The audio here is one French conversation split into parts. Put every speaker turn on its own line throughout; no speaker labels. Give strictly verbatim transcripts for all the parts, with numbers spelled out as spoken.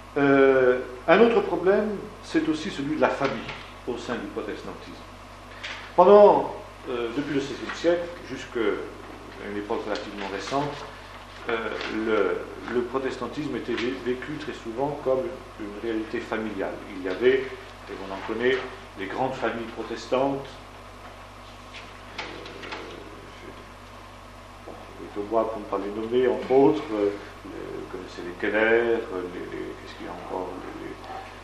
Euh, un autre problème, c'est aussi celui de la famille au sein du protestantisme. Pendant, euh, depuis le seizième siècle, jusqu'à une époque relativement récente, euh, le, le protestantisme était vécu très souvent comme une réalité familiale. Il y avait, et on en connaît, les grandes familles protestantes. Je vois pour ne pas les nommer, entre autres, euh, vous connaissez les Keller, les, les, qu'est-ce qu'il y a encore, les, les,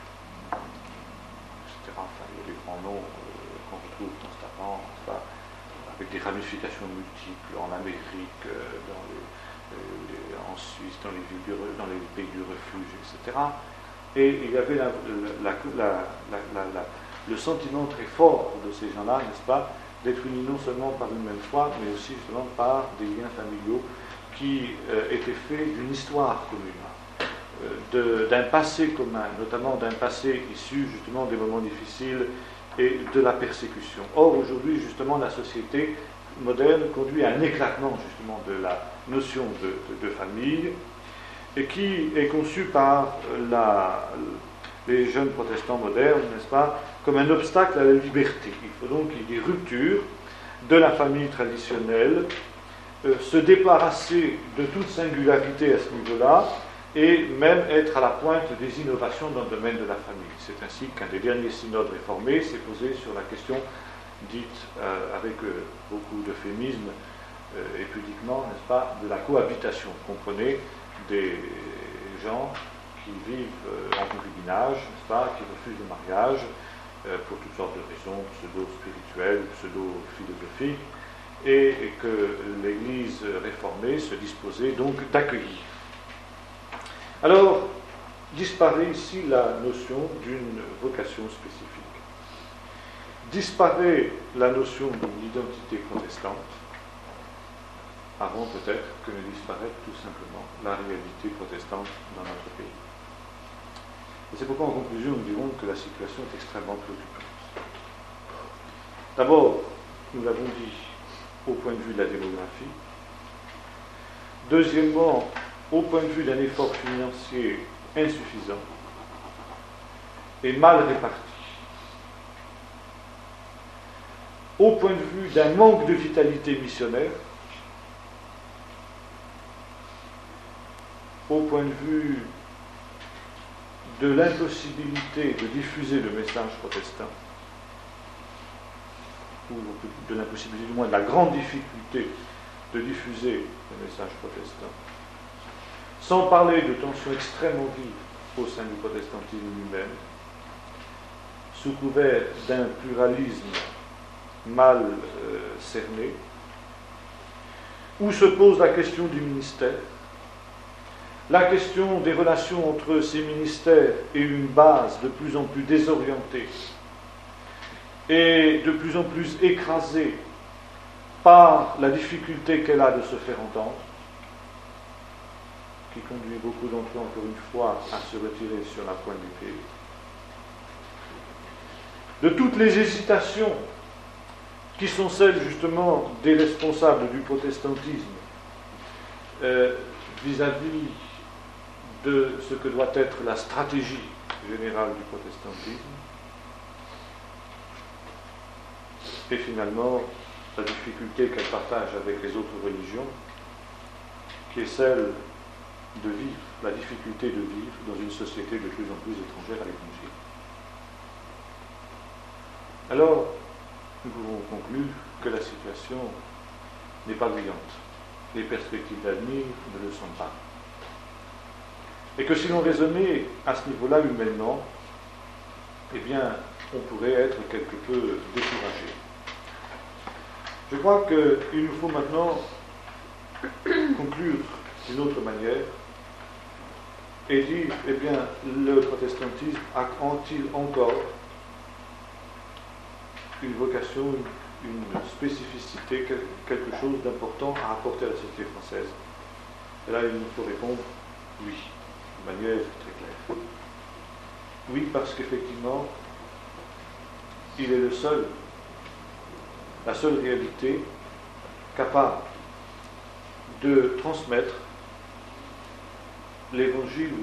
et cetera. Enfin, il y a des grands noms euh, qu'on retrouve constamment, enfin, avec des ramifications multiples en Amérique, euh, dans les, les, en Suisse, dans les, villes, dans les pays du refuge, et cetera. Et il y avait la, la, la, la, la, le sentiment très fort de ces gens-là, n'est-ce pas, d'être unis non seulement par une même foi, mais aussi justement par des liens familiaux qui euh, étaient faits d'une histoire commune, euh, d'un passé commun, notamment d'un passé issu justement des moments difficiles et de la persécution. Or, aujourd'hui, justement, la société moderne conduit à un éclatement justement de la notion de, de, de famille, et qui est conçue par la, les jeunes protestants modernes, n'est-ce pas, comme un obstacle à la liberté. Il faut donc qu'il y ait rupture de la famille traditionnelle, euh, se débarrasser de toute singularité à ce niveau-là, et même être à la pointe des innovations dans le domaine de la famille. C'est ainsi qu'un des derniers synodes réformés s'est posé sur la question dite, euh, avec euh, beaucoup d'euphémisme euh, et pudiquement, n'est-ce pas, de la cohabitation. Comprenez des gens qui vivent euh, en concubinage, n'est-ce pas, qui refusent le mariage, pour toutes sortes de raisons pseudo-spirituelles, pseudo-philosophiques, et, et que l'Église réformée se disposait donc d'accueillir. Alors, disparaît ici la notion d'une vocation spécifique. Disparaît la notion d'une identité protestante, avant peut-être que ne disparaisse tout simplement la réalité protestante dans notre pays. Et c'est pourquoi, en conclusion, nous dirons que la situation est extrêmement préoccupante. D'abord, nous l'avons dit, au point de vue de la démographie. Deuxièmement, au point de vue d'un effort financier insuffisant et mal réparti. Au point de vue d'un manque de vitalité missionnaire. Au point de vue de l'impossibilité de diffuser le message protestant, ou de l'impossibilité, du moins de la grande difficulté de diffuser le message protestant, sans parler de tensions extrêmement vives au sein du protestantisme lui-même, sous couvert d'un pluralisme mal euh, cerné, où se pose la question du ministère, la question des relations entre ces ministères et une base de plus en plus désorientée et de plus en plus écrasée par la difficulté qu'elle a de se faire entendre, qui conduit beaucoup d'entre eux, encore une fois, à se retirer sur la pointe du pied. De toutes les hésitations qui sont celles, justement, des responsables du protestantisme euh, vis-à-vis de ce que doit être la stratégie générale du protestantisme, et finalement la difficulté qu'elle partage avec les autres religions, qui est celle de vivre, la difficulté de vivre dans une société de plus en plus étrangère à l'Évangile. Alors, nous pouvons conclure que la situation n'est pas brillante. Les perspectives d'avenir ne le sont pas. Et que si l'on raisonnait à ce niveau-là humainement, eh bien, on pourrait être quelque peu découragé. Je crois qu'il nous faut maintenant conclure d'une autre manière et dire, eh bien, le protestantisme a-t-il encore une vocation, une spécificité, quelque chose d'important à apporter à la société française? Et là, il nous faut répondre oui, de manière très claire. Oui, parce qu'effectivement, il est le seul, la seule réalité capable de transmettre l'évangile